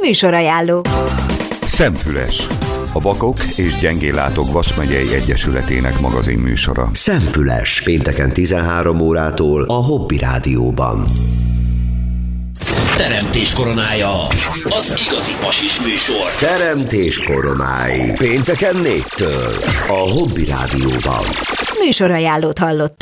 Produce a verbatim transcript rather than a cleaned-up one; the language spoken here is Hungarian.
Műsorajánló. Szemfüles, a Vakok és Gyengéllátók Vas megyei egyesületének magazin műsora. Szemfüles, pénteken tizenhárom órától a Hobby Rádióban. Teremtés koronája, az igazi pasis műsor. Teremtés koronái, pénteken négytől a Hobby Rádióban. Műsorajánlót hallott.